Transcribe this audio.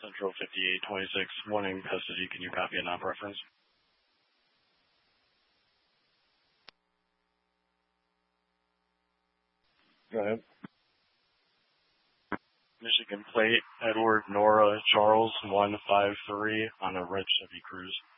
Central 5826, one in custody. Can you copy a non-preference? Go ahead. Michigan Plate, Edward Nora Charles 153 on a red Chevy Cruze.